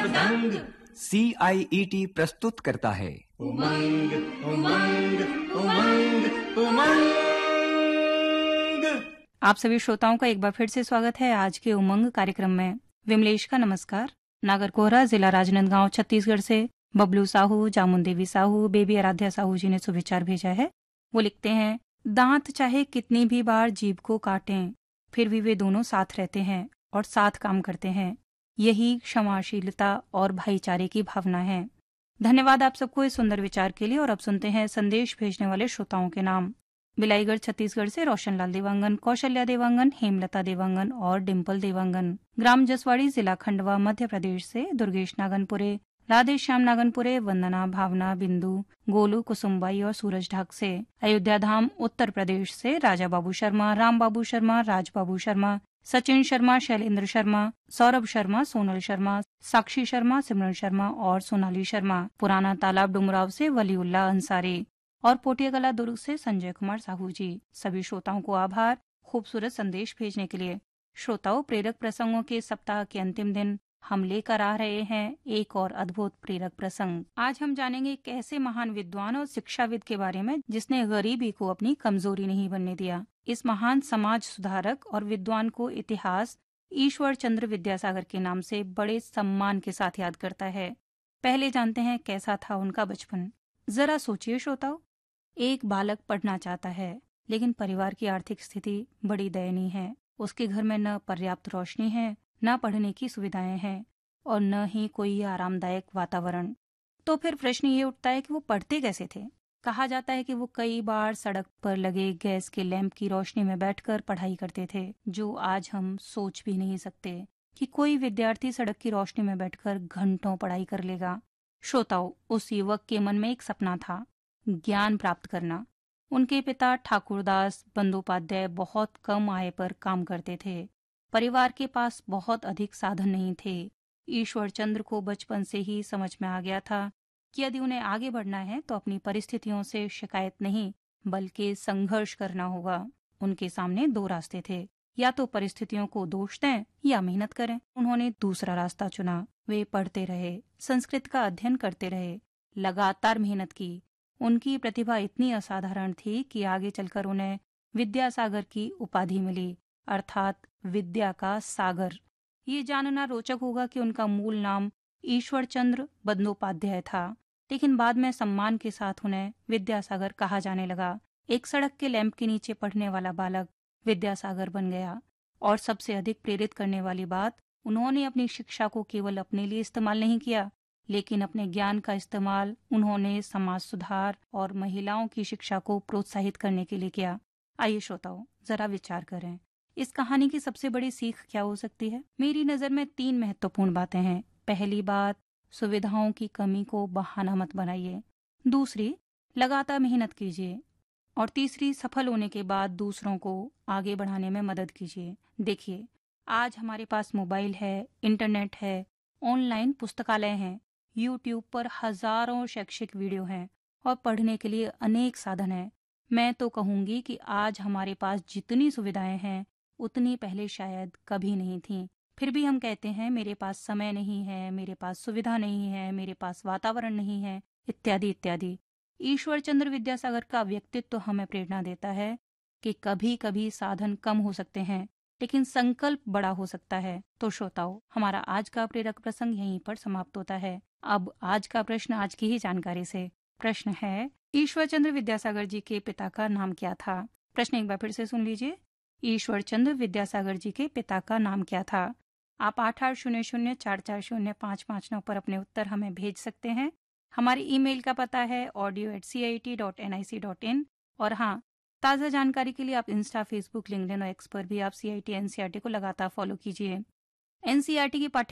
मृदंग। CIET प्रस्तुत करता है उमंग उमंग उमंग उमंग। आप सभी श्रोताओं का एक बार फिर से स्वागत है आज के उमंग कार्यक्रम में। विमलेश का नमस्कार। नागरकोहरा, जिला राजनांदगांव, छत्तीसगढ़ से बबलू साहू, जामुन देवी साहू, बेबी आराध्या साहू जी ने सुविचार भेजा है। वो लिखते हैं, दांत चाहे कितनी भी बार जीभ को काटें, फिर भी वे दोनों साथ रहते हैं और साथ काम करते हैं। यही क्षमाशीलता और भाईचारे की भावना है। धन्यवाद आप सबको इस सुंदर विचार के लिए। और अब सुनते हैं संदेश भेजने वाले श्रोताओं के नाम। बिलाईगढ़ छत्तीसगढ़ से रोशनलाल देवांगन, कौशल्या देवांगन, हेमलता देवांगन और डिम्पल देवांगन। ग्राम जसवाड़ी, जिला खंडवा, मध्य प्रदेश से दुर्गेश नागनपुरे, राधे श्याम नागनपुरे, वंदना, भावना, बिंदु, गोलू, कुसुमबाई और सूरज ढाक से। अयोध्या धाम उत्तर प्रदेश से राजा बाबू शर्मा, राम बाबू शर्मा, राज बाबू शर्मा, सचिन शर्मा, शैलेंद्र शर्मा, सौरभ शर्मा, सोनल शर्मा, साक्षी शर्मा, सिमरन शर्मा और सोनाली शर्मा। पुराना तालाब डुमराव से वलीउल्लाह अंसारी और पोटियागला दुर्ग से संजय कुमार साहू जी। सभी श्रोताओं को आभार खूबसूरत संदेश भेजने के लिए। श्रोताओं, प्रेरक प्रसंगों के सप्ताह के अंतिम दिन हम लेकर आ रहे हैं एक और अद्भुत प्रेरक प्रसंग। आज हम जानेंगे एक ऐसे महान विद्वान और शिक्षाविद के बारे में जिसने गरीबी को अपनी कमजोरी नहीं बनने दिया। इस महान समाज सुधारक और विद्वान को इतिहास ईश्वर चंद्र विद्यासागर के नाम से बड़े सम्मान के साथ याद करता है। पहले जानते हैं कैसा था उनका बचपन। जरा सोचिए श्रोताओ, एक बालक पढ़ना चाहता है, लेकिन परिवार की आर्थिक स्थिति बड़ी दयनीय है। उसके घर में न पर्याप्त रोशनी है, न पढ़ने की सुविधाएं हैं और न ही कोई आरामदायक वातावरण। तो फिर प्रश्न ये उठता है कि वो पढ़ते कैसे थे। कहा जाता है कि वो कई बार सड़क पर लगे गैस के लैंप की रोशनी में बैठकर पढ़ाई करते थे, जो आज हम सोच भी नहीं सकते कि कोई विद्यार्थी सड़क की रोशनी में बैठकर घंटों पढ़ाई कर लेगा। श्रोताओं, उस युवक के मन में एक सपना था, ज्ञान प्राप्त करना। उनके पिता ठाकुरदास बंदोपाध्याय बहुत कम आय पर काम करते थे। परिवार के पास बहुत अधिक साधन नहीं थे। ईश्वर चंद्र को बचपन से ही समझ में आ गया था कि यदि उन्हें आगे बढ़ना है तो अपनी परिस्थितियों से शिकायत नहीं बल्कि संघर्ष करना होगा। उनके सामने दो रास्ते थे, या तो परिस्थितियों को दोष दें या मेहनत करें। उन्होंने दूसरा रास्ता चुना। वे पढ़ते रहे, संस्कृत का अध्ययन करते रहे, लगातार मेहनत की। उनकी प्रतिभा इतनी असाधारण थी कि आगे चलकर उन्हें विद्यासागर की उपाधि मिली, अर्थात विद्या का सागर। ये जानना रोचक होगा कि उनका मूल नाम ईश्वर चंद्र बंदोपाध्याय था, लेकिन बाद में सम्मान के साथ उन्हें विद्यासागर कहा जाने लगा। एक सड़क के लैंप के नीचे पढ़ने वाला बालक विद्यासागर बन गया। और सबसे अधिक प्रेरित करने वाली बात, उन्होंने अपनी शिक्षा को केवल अपने लिए इस्तेमाल नहीं किया, लेकिन अपने ज्ञान का इस्तेमाल उन्होंने समाज सुधार और महिलाओं की शिक्षा को प्रोत्साहित करने के लिए किया। आइए श्रोताओं, जरा विचार करें, इस कहानी की सबसे बड़ी सीख क्या हो सकती है। मेरी नजर में 3 महत्वपूर्ण बातें हैं। पहली बात, सुविधाओं की कमी को बहाना मत बनाइए। दूसरी, लगातार मेहनत कीजिए। और तीसरी, सफल होने के बाद दूसरों को आगे बढ़ाने में मदद कीजिए। देखिए, आज हमारे पास मोबाइल है, इंटरनेट है, ऑनलाइन पुस्तकालय हैं, यूट्यूब पर हजारों शैक्षिक वीडियो हैं और पढ़ने के लिए अनेक साधन हैं। मैं तो कहूंगी कि आज हमारे पास जितनी सुविधाएं हैं उतनी पहले शायद कभी नहीं थी। फिर भी हम कहते हैं मेरे पास समय नहीं है, मेरे पास सुविधा नहीं है, मेरे पास वातावरण नहीं है, इत्यादि इत्यादि। ईश्वर चंद्र विद्यासागर का व्यक्तित्व हमें प्रेरणा देता है कि कभी कभी साधन कम हो सकते हैं, लेकिन संकल्प बड़ा हो सकता है। तो श्रोताओ, हमारा आज का प्रेरक प्रसंग यहीं पर समाप्त होता है। अब आज का प्रश्न आज की ही जानकारी से। प्रश्न है, ईश्वर चंद्र विद्यासागर जी के पिता का नाम क्या था। प्रश्न एक बार फिर से सुन लीजिए। ईश्वर चंद्र विद्यासागर जी के पिता का नाम क्या था। आप 8800440559 पर अपने उत्तर हमें भेज सकते हैं। हमारी ईमेल का पता है audio@cit.nic.in। और हाँ, ताज़ा जानकारी के लिए आप इंस्टा, फेसबुक, लिंक्डइन और एक्स पर भी आप CIT NCERT को लगातार फॉलो कीजिए। NCERT की पाठ्य